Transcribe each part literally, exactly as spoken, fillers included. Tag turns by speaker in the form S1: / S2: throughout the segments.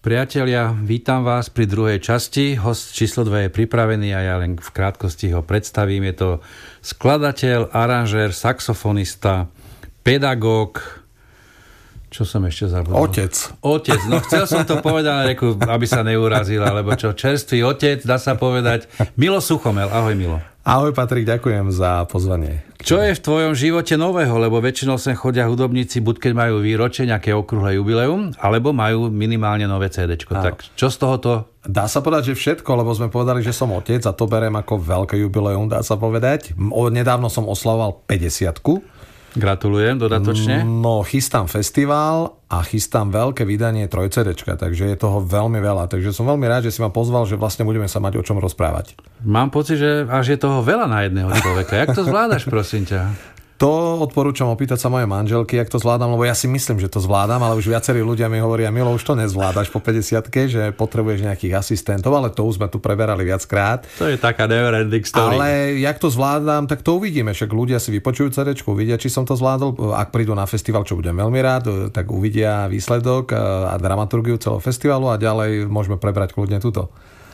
S1: Priatelia, vítam vás pri druhej časti. Host číslo dva je pripravený a ja len v krátkosti ho predstavím. Je to skladateľ, aranžér, saxofonista, pedagóg. Čo som ešte zabudol?
S2: Otec.
S1: Otec. No chcel som to povedať, ale reku, aby sa neurazil, alebo čo, čerstvý otec, dá sa povedať. Milo Suchomel. Ahoj, Milo.
S2: Ahoj, Patrik, ďakujem za pozvanie.
S1: Čo je v tvojom živote nového? Lebo väčšinou sem chodia hudobníci, buď keď majú výročie, nejaké okrúhle jubileum, alebo majú minimálne nové cédečko. Tak čo z tohoto?
S2: Dá sa povedať, že všetko, lebo sme povedali, že som otec a to beriem ako veľké jubileum, dá sa povedať. Nedávno som oslavoval päťdesiatku.
S1: Gratulujem dodatočne.
S2: No, chystám festival a chystám veľké vydanie tri cédečka, takže je toho veľmi veľa. Takže som veľmi rád, že si ma pozval, že vlastne budeme sa mať o čom rozprávať.
S1: Mám pocit, že až je toho veľa na jedného človeka. Jak to zvládaš, prosím ťa?
S2: To odporúčam opýtať sa mojej manželky, jak to zvládam, lebo ja si myslím, že to zvládam, ale už viacerí ľudia mi hovoria: Milo, už to nezvládaš po päťdesiatke, že potrebuješ nejakých asistentov, ale to už sme tu preberali viackrát.
S1: To je taká never ending story.
S2: Ale jak to zvládam, tak to uvidíme, však ľudia si vypočujú cédečku, uvidia, či som to zvládol. Ak prídu na festival, čo budem veľmi rád, tak uvidia výsledok a dramaturgiu celého festivalu a ďalej môžeme prebrať kľudne túto.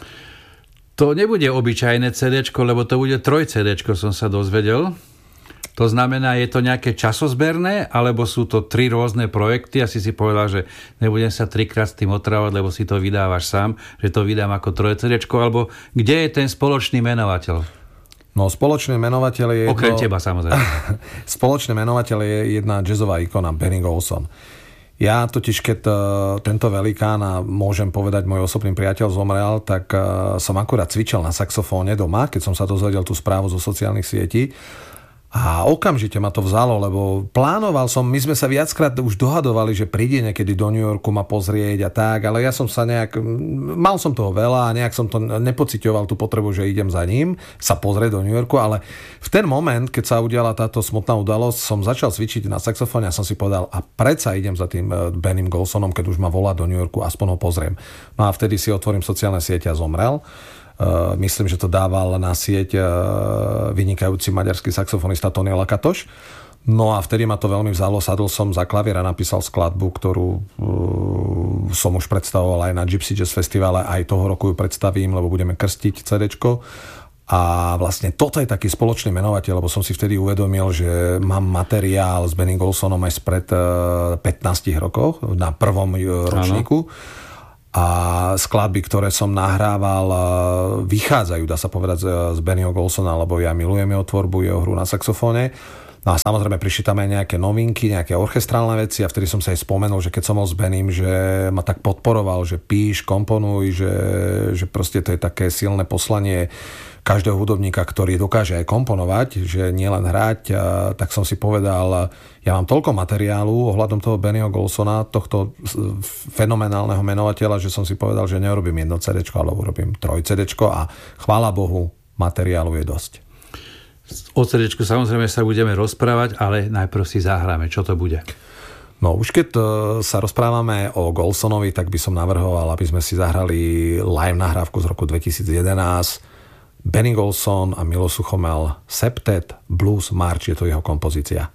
S1: To nebude obyčajné cédečko, lebo to bude tri cédečko, som sa dozvedel. To znamená, je to nejaké časozberné, alebo sú to tri rôzne projekty a si si povedal, že nebudem sa trikrát s tým otravovať, lebo si to vydávaš sám, že to vydám ako tri cédečko, alebo kde je ten spoločný menovateľ?
S2: No, spoločný menovateľ je... Jedno...
S1: Okrem teba, samozrejme.
S2: Spoločný menovateľ je jedna jazzová ikona, Benny Golson. Ja totiž, keď uh, tento velikán, a môžem povedať, môj osobný priateľ zomrel, tak uh, som akurát cvičil na saxofóne doma, keď som sa dozvedel tú správu zo sociálnych sietí. A okamžite ma to vzalo, lebo plánoval som, my sme sa viackrát už dohadovali, že príde niekedy do New Yorku ma pozrieť a tak, ale ja som sa nejak, mal som toho veľa a nejak som to nepociťoval tú potrebu, že idem za ním sa pozrieť do New Yorku, ale v ten moment, keď sa udiala táto smutná udalosť, som začal cvičiť na saxofóne a som si povedal, a predsa idem za tým Benným Golsonom, keď už ma volá do New Yorku, aspoň ho pozriem. No a vtedy si otvorím sociálne siete a zomrel. Uh, myslím, že to dával na sieť uh, vynikajúci maďarský saxofonista Tony Lakatoš. No a vtedy ma to veľmi vzalo, sadol som za klavír a napísal skladbu, ktorú uh, som už predstavoval aj na Gypsy Jazz Festivale, aj toho roku ju predstavím, lebo budeme krstiť cédečko. A vlastne toto je taký spoločný menovateľ, lebo som si vtedy uvedomil, že mám materiál s Benným Golsonom aj spred uh, pätnásť rokov na prvom uh, ročníku. Áno. A skladby, ktoré som nahrával, vychádzajú, dá sa povedať, z Bennyho Golsona, lebo ja milujem jeho tvorbu, jeho hru na saxofóne. No a samozrejme prišli tam aj nejaké novinky, nejaké orchestrálne veci a vtedy som sa aj spomenul, že keď som bol s Benným, že ma tak podporoval, že píš, komponuj, že, že proste to je také silné poslanie každého hudobníka, ktorý dokáže aj komponovať, že nielen hrať, tak som si povedal, ja mám toľko materiálu ohľadom toho Bennyho Golsona, tohto fenomenálneho menovateľa, že som si povedal, že neurobím jedno cédečko, ale urobím tri cédečko a chvála Bohu, materiálu je dosť.
S1: O cédečku samozrejme sa budeme rozprávať, ale najprv si zahráme. Čo to bude?
S2: No už keď sa rozprávame o Golsonovi, tak by som navrhoval, aby sme si zahrali live nahrávku z roku dvetisíc jedenásť. Benny Golson a Milo Suchomel, Septet Blues March, je to jeho kompozícia.